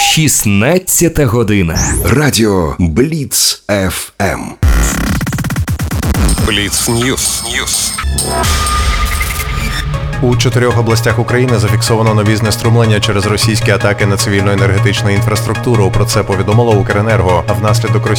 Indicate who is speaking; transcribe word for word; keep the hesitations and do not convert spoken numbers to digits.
Speaker 1: шістнадцята година.
Speaker 2: Радіо Бліц еф ем.
Speaker 3: Бліц Ньюс. Ньюс.
Speaker 4: У чотирьох областях України зафіксовано нові знеструмлення через російські атаки на цивільну енергетичну інфраструктуру. Про це повідомило Укренерго. А внаслідок